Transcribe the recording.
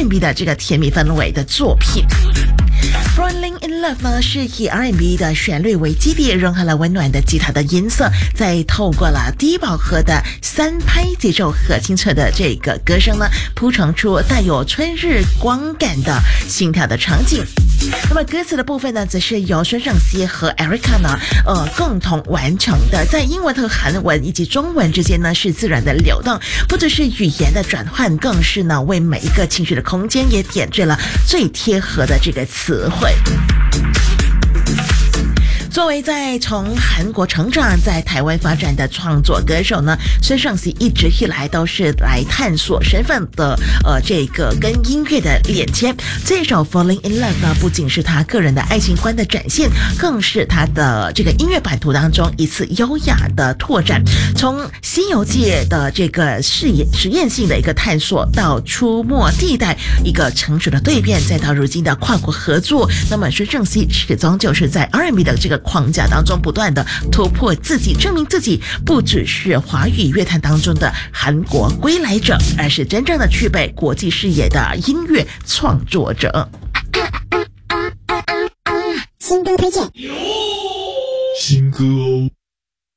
R&B 的这个甜蜜氛围的作品。Falling in Love 呢是以 R&B 的旋律为基底，融合了温暖的吉他的音色，再透过了低饱和的3拍节奏和清澈的这个歌声呢，铺陈出带有春日光感的心跳的场景。那么歌词的部分呢，则是由孙盛熙和 Erica 呢共同完成的，在英文和韩文以及中文之间呢是自然的流动，不只是语言的转换，更是呢为每一个情绪的空间也点缀了最贴合的这个词汇。作为在从韩国成长在台湾发展的创作歌手呢，孙盛熙一直以来都是来探索身份的这个跟音乐的连接。这首 Falling in Love 呢，不仅是他个人的爱情观的展现，更是他的这个音乐版图当中一次优雅的拓展。从西游记的这个实验性的一个探索，到出没地带一个成熟的蜕变，再到如今的跨国合作，那么孙盛熙始终就是在 R&B 的这个框架当中不断的突破自己，证明自己不只是华语乐坛当中的韩国归来者，而是真正的具备国际视野的音乐创作者。 新歌推荐，新歌哦。